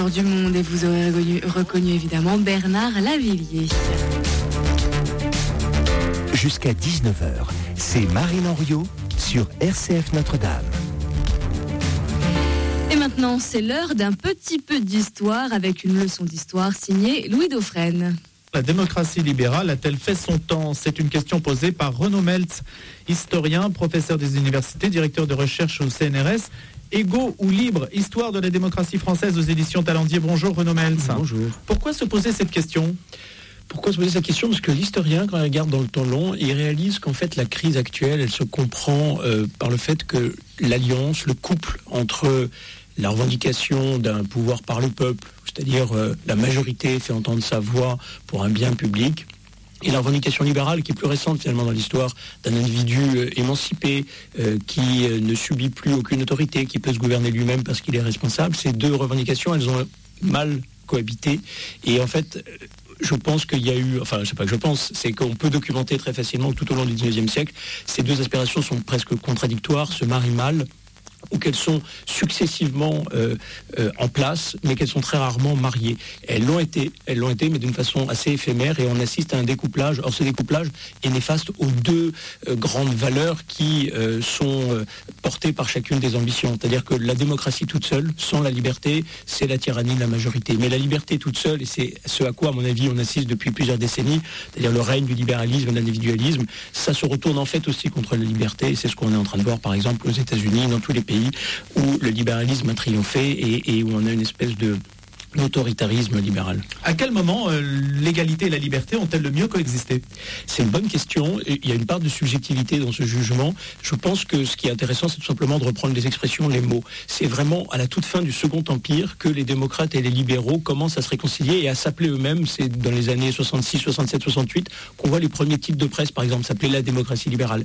Du monde et vous aurez reconnu évidemment Bernard Lavilliers. Jusqu'à 19h, c'est Marine Henriot sur RCF Notre-Dame. Et maintenant, c'est l'heure d'un petit peu d'histoire avec une leçon d'histoire signée Louis Dauphren. La démocratie libérale a-t-elle fait son temps ? C'est une question posée par Renaud Meltz, historien, professeur des universités, directeur de recherche au CNRS. Égaux ou libre, histoire de la démocratie française aux éditions Talendier. Bonjour Renaud Meltz. Bonjour. Pourquoi se poser cette question ? Pourquoi se poser cette question ? Parce que l'historien, quand il regarde dans le temps long, il réalise qu'en fait la crise actuelle, elle se comprend par le fait que l'alliance, le couple entre la revendication d'un pouvoir par le peuple, c'est-à-dire la majorité fait entendre sa voix pour un bien public, et la revendication libérale qui est plus récente finalement dans l'histoire d'un individu émancipé qui ne subit plus aucune autorité, qui peut se gouverner lui-même parce qu'il est responsable. Ces deux revendications, elles ont mal cohabité. Et en fait, je pense qu'il y a eu, enfin je sais pas que je pense, c'est qu'on peut documenter très facilement que tout au long du 19e siècle, ces deux aspirations sont presque contradictoires, se marient mal, ou qu'elles sont successivement en place, mais qu'elles sont très rarement mariées. Elles l'ont été, mais d'une façon assez éphémère, et on assiste à un découplage. Or, ce découplage est néfaste aux deux grandes valeurs qui sont portées par chacune des ambitions. C'est-à-dire que la démocratie toute seule, sans la liberté, c'est la tyrannie de la majorité. Mais la liberté toute seule, et c'est ce à quoi, à mon avis, on assiste depuis plusieurs décennies, c'est-à-dire le règne du libéralisme et de l'individualisme, ça se retourne en fait aussi contre la liberté. C'est ce qu'on est en train de voir, par exemple, aux États-Unis, dans tous les pays où le libéralisme a triomphé et où on a une espèce d'autoritarisme libéral. À quel moment l'égalité et la liberté ont-elles le mieux coexisté ? C'est une bonne question. Il y a une part de subjectivité dans ce jugement. Je pense que ce qui est intéressant, c'est tout simplement de reprendre les expressions, les mots. C'est vraiment à la toute fin du Second Empire que les démocrates et les libéraux commencent à se réconcilier et à s'appeler eux-mêmes. C'est dans les années 66, 67, 68 qu'on voit les premiers titres de presse, par exemple, s'appeler la démocratie libérale.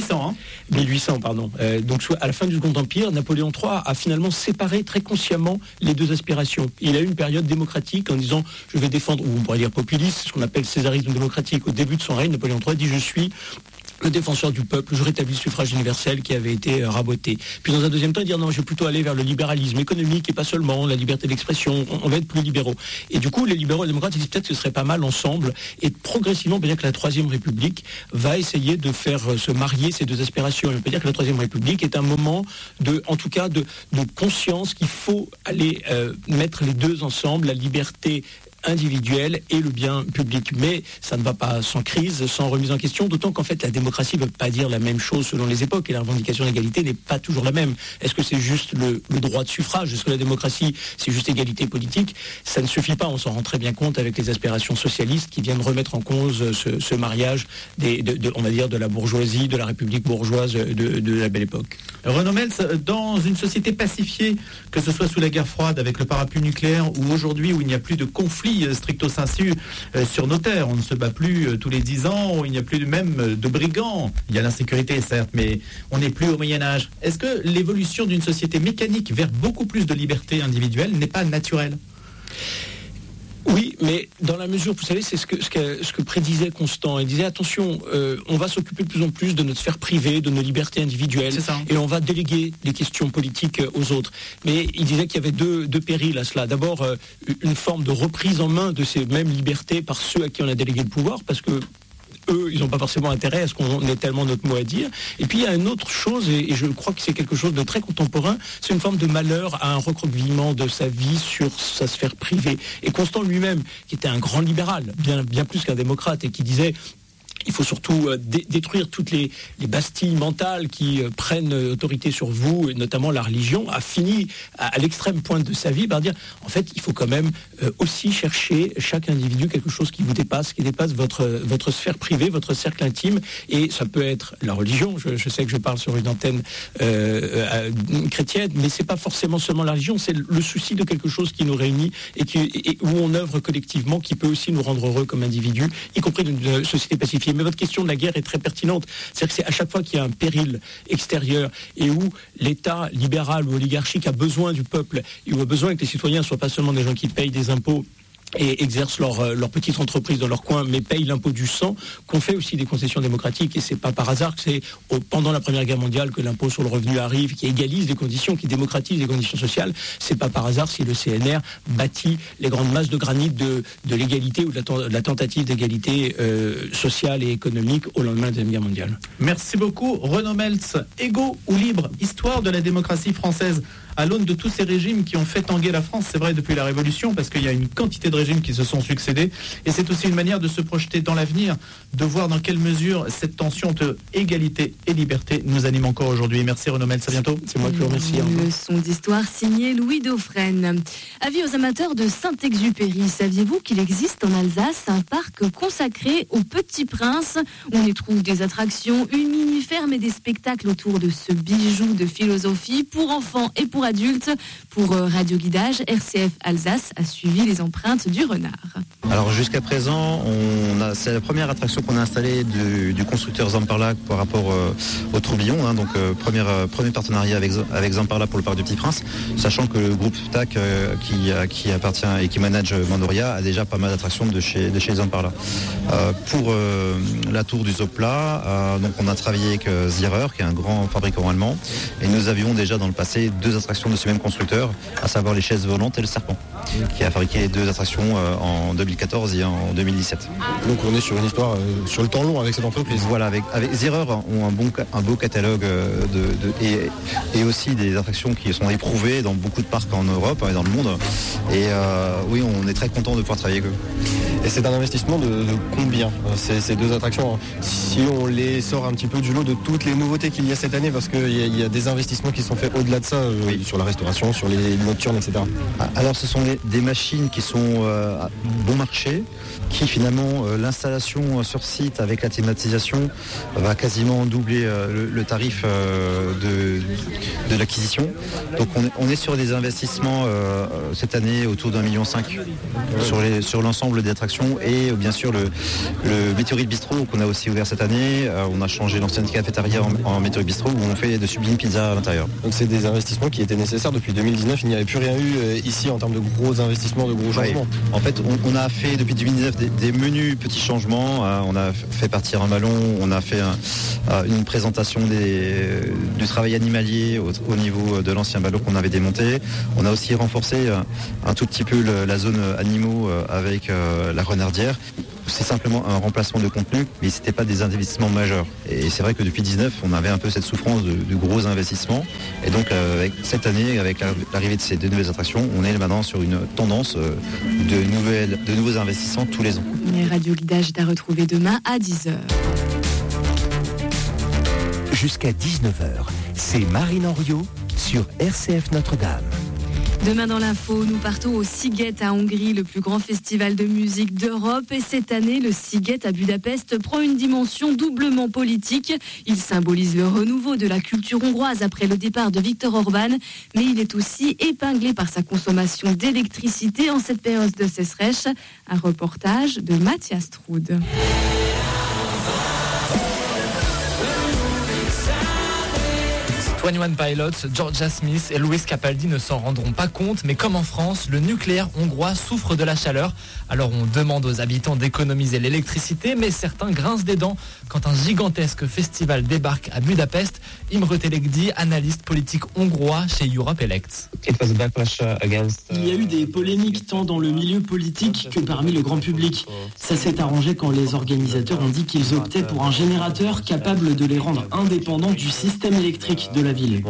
1800, pardon. Donc à la fin du Second Empire, Napoléon III a finalement séparé très consciemment les deux aspirations. Il a eu une période démocratique en disant je vais défendre, ou on pourrait dire populiste, ce qu'on appelle césarisme démocratique. Au début de son règne, Napoléon III dit je suis le défenseur du peuple, je rétablis le suffrage universel qui avait été raboté. Puis dans un deuxième temps, dire non, je vais plutôt aller vers le libéralisme économique et pas seulement, la liberté d'expression, on va être plus libéraux. Et du coup, les libéraux et les démocrates disent peut-être que ce serait pas mal ensemble, et progressivement, on peut dire que la Troisième République va essayer de faire se marier ces deux aspirations. On peut dire que la Troisième République est un moment de conscience qu'il faut aller mettre les deux ensemble, la liberté individuelle et le bien public. Mais ça ne va pas sans crise, sans remise en question, d'autant qu'en fait la démocratie ne veut pas dire la même chose selon les époques et la revendication d'égalité n'est pas toujours la même. Est-ce que c'est juste le droit de suffrage ? Est-ce que la démocratie c'est juste égalité politique ? Ça ne suffit pas, on s'en rend très bien compte avec les aspirations socialistes qui viennent remettre en cause ce mariage on va dire de la bourgeoisie, de la République bourgeoise de la belle époque. Renaud Meltz, dans une société pacifiée, que ce soit sous la guerre froide avec le parapluie nucléaire ou aujourd'hui où il n'y a plus de conflit stricto sensu sur nos terres, on ne se bat plus tous les 10 ans, où il n'y a plus même de brigands. Il y a l'insécurité certes, mais on n'est plus au Moyen-Âge. Est-ce que l'évolution d'une société mécanique vers beaucoup plus de liberté individuelle n'est pas naturelle ? Oui, mais dans la mesure, vous savez, c'est ce que prédisait Constant. Il disait, attention, on va s'occuper de plus en plus de notre sphère privée, de nos libertés individuelles, et on va déléguer les questions politiques aux autres. Mais il disait qu'il y avait deux périls à cela. D'abord, une forme de reprise en main de ces mêmes libertés par ceux à qui on a délégué le pouvoir, parce que eux, ils n'ont pas forcément intérêt à ce qu'on ait tellement notre mot à dire. Et puis il y a une autre chose, et je crois que c'est quelque chose de très contemporain, c'est une forme de malheur à un recroquevillement de sa vie sur sa sphère privée. Et Constant lui-même, qui était un grand libéral, bien plus qu'un démocrate, et qui disait il faut surtout détruire toutes les bastilles mentales qui prennent autorité sur vous, et notamment la religion, a fini à l'extrême pointe de sa vie par dire, en fait, il faut quand même aussi chercher chaque individu quelque chose qui vous dépasse, qui dépasse votre sphère privée, votre cercle intime, et ça peut être la religion. Je sais que je parle sur une antenne chrétienne, mais c'est pas forcément seulement la religion, c'est le souci de quelque chose qui nous réunit et où on œuvre collectivement, qui peut aussi nous rendre heureux comme individus, y compris dans une société pacifiée. Mais votre question de la guerre est très pertinente. C'est-à-dire que c'est à chaque fois qu'il y a un péril extérieur et où l'État libéral ou oligarchique a besoin du peuple et où a besoin que les citoyens ne soient pas seulement des gens qui payent des impôts et exercent leur petite entreprise dans leur coin, mais payent l'impôt du sang, qu'on fait aussi des concessions démocratiques. Et c'est pas par hasard que c'est pendant la Première Guerre mondiale que l'impôt sur le revenu arrive, qui égalise les conditions, qui démocratise les conditions sociales. C'est pas par hasard si le CNR bâtit les grandes masses de granit de l'égalité ou de la tentative d'égalité sociale et économique au lendemain de la Deuxième Guerre mondiale. Merci beaucoup Renaud Meltz. Égaux ou libre, histoire de la démocratie française à l'aune de tous ces régimes qui ont fait tanguer la France, c'est vrai depuis la Révolution, parce qu'il y a une quantité de régimes qui se sont succédés, et c'est aussi une manière de se projeter dans l'avenir, de voir dans quelle mesure cette tension de égalité et liberté nous anime encore aujourd'hui. Merci Renaud Meltz, à bientôt. C'est moi qui vous remercie. Une leçon d'histoire signée Louis Dauphren. Avis aux amateurs de Saint-Exupéry, saviez-vous qu'il existe en Alsace un parc consacré au Petit Prince? On y trouve des attractions, une mini-ferme et des spectacles autour de ce bijou de philosophie pour enfants et pour adultes. Pour Radio Guidage, RCF Alsace a suivi les empreintes du renard. Alors jusqu'à présent, c'est la première attraction qu'on a installée du constructeur Zamperla par rapport au tourbillon. Donc premier partenariat avec Zamperla pour le parc du Petit Prince, sachant que le groupe TAC qui appartient et qui manage Mandoria a déjà pas mal d'attractions de chez Zamperla. Pour la tour du Zopla, donc on a travaillé avec Zierer, qui est un grand fabricant allemand, et nous avions déjà dans le passé 2 attractions de ce même constructeur, à savoir les chaises volantes et le serpent, qui a fabriqué 2 attractions en 2014 et en 2017. Donc on est sur une histoire sur le temps long avec cette entreprise. Voilà, avec Zierer ont un beau catalogue et aussi des attractions qui sont éprouvées dans beaucoup de parcs en Europe et dans le monde. Et oui, on est très content de pouvoir travailler avec eux. Et c'est un investissement de combien ces 2 attractions, si on les sort un petit peu du lot de toutes les nouveautés qu'il y a cette année, parce qu'il y a des investissements qui sont faits au-delà de ça, sur la restauration, sur les nocturnes, etc. Alors ce sont des machines qui sont bon marché, qui finalement l'installation sur site avec la climatisation va quasiment doubler le tarif de l'acquisition. Donc on est sur des investissements cette année autour d'1,5 million sur l'ensemble des attractions, et bien sûr le Météorite Bistro qu'on a aussi ouvert cette année. On a changé l'ancienne cafétéria en Météorite Bistro où on fait de sublimes pizzas à l'intérieur. Donc c'est des investissements qui étaient nécessaires depuis 2019. Il n'y avait plus rien eu ici en termes de gros investissements, de gros changements. Ouais. En fait, on a fait depuis 2019 des menus petits changements. On a fait partir un ballon, on a fait une présentation du travail animalier au niveau de l'ancien ballon qu'on avait démonté. On a aussi renforcé un tout petit peu la zone animaux avec la renardière. C'est simplement un remplacement de contenu, mais ce n'était pas des investissements majeurs. Et c'est vrai que depuis 2019, on avait un peu cette souffrance de gros investissements. Et donc, cette année, avec l'arrivée de ces 2 nouvelles attractions, on est maintenant sur une tendance de nouveaux investissements tous les ans. Radio Guidage est à retrouver demain à 10h. Jusqu'à 19h, c'est Marine Henriot sur RCF Notre-Dame. Demain dans l'info, nous partons au Sziget à Hongrie, le plus grand festival de musique d'Europe. Et cette année, le Sziget à Budapest prend une dimension doublement politique. Il symbolise le renouveau de la culture hongroise après le départ de Viktor Orban. Mais il est aussi épinglé par sa consommation d'électricité en cette période de sécheresse. Un reportage de Mathias Trude. 21 Pilots, Georgia Smith et Louis Capaldi ne s'en rendront pas compte, mais comme en France, le nucléaire hongrois souffre de la chaleur. Alors on demande aux habitants d'économiser l'électricité, mais certains grincent des dents quand un gigantesque festival débarque à Budapest. Imre Telegdi, analyste politique hongrois chez Europe Elects. Il y a eu des polémiques tant dans le milieu politique que parmi le grand public. Ça s'est arrangé quand les organisateurs ont dit qu'ils optaient pour un générateur capable de les rendre indépendants du système électrique de la ville.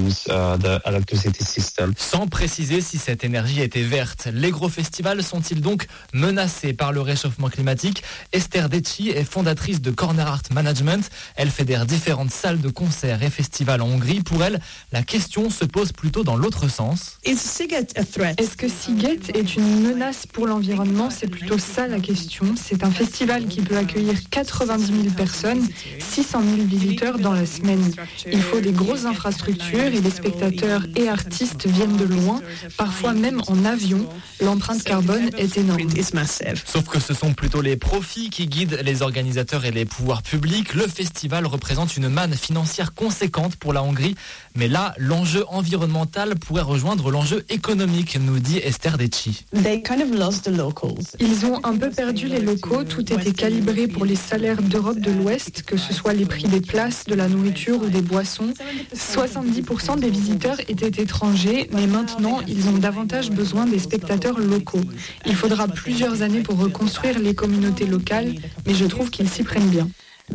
Sans préciser si cette énergie était verte, les gros festivals sont-ils donc menacés par le réchauffement climatique? Esther Decci est fondatrice de Corner Art Management. Elle fédère différentes salles de concerts et festivals en Hongrie. Pour elle, la question se pose plutôt dans l'autre sens. Est-ce que Sziget est une menace pour l'environnement? C'est plutôt ça la question. C'est un festival qui peut accueillir 90 000 personnes, 600 000 visiteurs dans la semaine. Il faut des grosses infrastructures infrastructures et les spectateurs et artistes viennent de loin, parfois même en avion. L'empreinte carbone est énorme. Sauf que ce sont plutôt les profits qui guident les organisateurs et les pouvoirs publics. Le festival représente une manne financière conséquente pour la Hongrie. Mais là, l'enjeu environnemental pourrait rejoindre l'enjeu économique, nous dit Esther Decci. Ils ont un peu perdu les locaux. Tout était calibré pour les salaires d'Europe de l'Ouest, que ce soit les prix des places, de la nourriture ou des boissons. 70% des visiteurs étaient étrangers, mais maintenant, ils ont davantage besoin des spectateurs locaux. Il faudra plusieurs années pour reconstruire les communautés locales, mais je trouve qu'ils s'y prennent bien.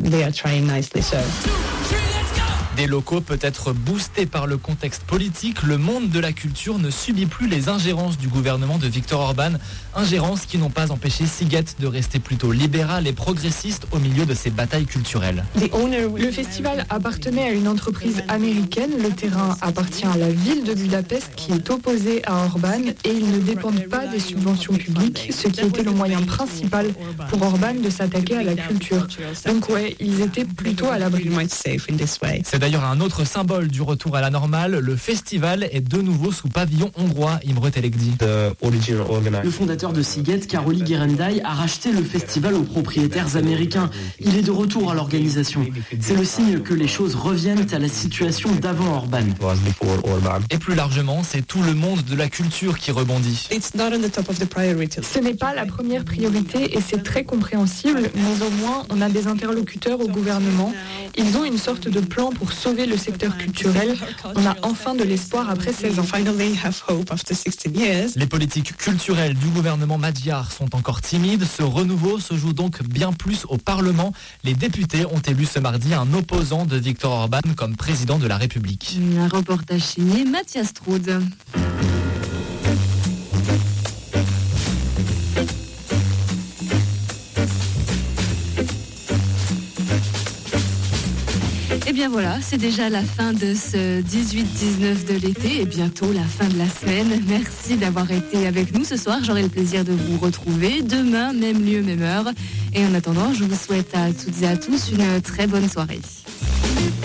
Des locaux peut-être boostés par le contexte politique, le monde de la culture ne subit plus les ingérences du gouvernement de Viktor Orban, ingérences qui n'ont pas empêché Sziget de rester plutôt libéral et progressiste au milieu de ses batailles culturelles. Le festival appartenait à une entreprise américaine, le terrain appartient à la ville de Budapest qui est opposée à Orban et ils ne dépendent pas des subventions publiques, ce qui était le moyen principal pour Orban de s'attaquer à la culture. Donc ouais, ils étaient plutôt à l'abri. C'est d'ailleurs un autre symbole du retour à la normale. Le festival est de nouveau sous pavillon hongrois, Imre Telegdi. Le fondateur de Sziget, Károly Gerendai, a racheté le festival aux propriétaires américains. Il est de retour à l'organisation. C'est le signe que les choses reviennent à la situation d'avant Orban. Et plus largement, c'est tout le monde de la culture qui rebondit. Ce n'est pas la première priorité et c'est très compréhensible, mais au moins on a des interlocuteurs au gouvernement. Ils ont une sorte de plan pour sauver le secteur culturel. On a enfin de l'espoir après 16 ans. Les politiques culturelles du gouvernement magyar sont encore timides. Ce renouveau se joue donc bien plus au Parlement. Les députés ont élu ce mardi un opposant de Viktor Orban comme président de la République. Un reportage signé Mathias Strud. Et bien voilà, c'est déjà la fin de ce 18-19 de l'été et bientôt la fin de la semaine. Merci d'avoir été avec nous ce soir. J'aurai le plaisir de vous retrouver demain, même lieu, même heure. Et en attendant, je vous souhaite à toutes et à tous une très bonne soirée.